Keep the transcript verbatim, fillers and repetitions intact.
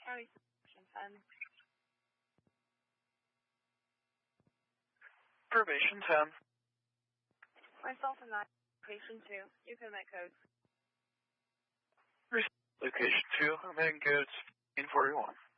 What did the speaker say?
County Station ten. Probation ten. Myself and I, location two. You can make codes. Location two, I'm heading codes fifteen forty-one.